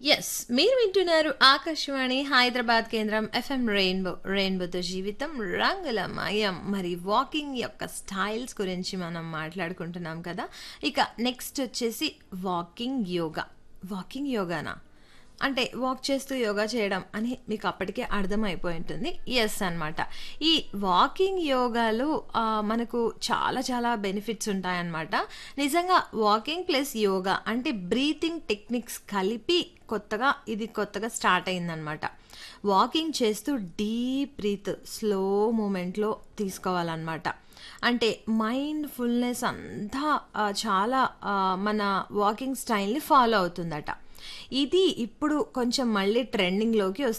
Yes. మీరు వింటున్నారు ఆకాశవాణి హైదరాబాద్ కేంద్రం ఎఫ్ఎం రెయిన్బో. రెయిన్బోతో జీవితం రంగులమయం. మరి వాకింగ్ యొక్క స్టైల్స్ గురించి మనం మాట్లాడుకుంటున్నాం కదా! ఇక నెక్స్ట్ వచ్చేసి వాకింగ్ యోగా. వాకింగ్ యోగానా? అంటే వాక్ చేస్తూ యోగా చేయడం అని మీకు అప్పటికే అర్థమైపోయి ఉంటుంది. యెస్ అనమాట. ఈ వాకింగ్ యోగాలో మనకు చాలా చాలా బెనిఫిట్స్ ఉంటాయన్నమాట. నిజంగా వాకింగ్ ప్లస్ యోగా అంటే బ్రీతింగ్ టెక్నిక్స్ కలిపి కొత్తగా స్టార్ట్ అయిందనమాట. వాకింగ్ చేస్తూ డీప్ బ్రీత్ స్లో మూమెంట్లో తీసుకోవాలన్నమాట. అంటే మైండ్‌ఫుల్‌నెస్ అంతా చాలా మన వాకింగ్ స్టైల్‌ని ఫాలో అవుతుందట. ఇది ఇప్పుడు కొంచెం మళ్ళీ ట్రెండింగ్‌లోకి